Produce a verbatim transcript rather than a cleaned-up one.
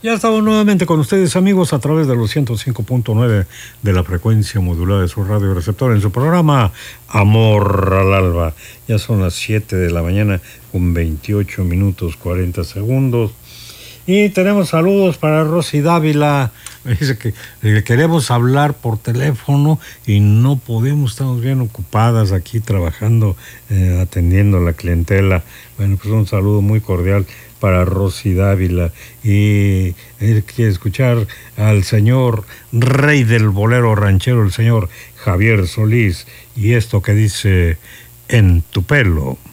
Ya estamos nuevamente con ustedes, amigos, a través de los ciento cinco punto nueve de la frecuencia modulada de su radio receptor en su programa Amor al Alba. Ya son las siete de la mañana con veintiocho minutos cuarenta segundos. Y tenemos saludos para Rosy Dávila. Dice que le queremos hablar por teléfono y no podemos, estamos bien ocupadas aquí trabajando, eh, atendiendo a la clientela. Bueno, pues un saludo muy cordial para Rosy Dávila. Y él quiere escuchar al señor rey del bolero ranchero, el señor Javier Solís, y esto que dice En tu pelo.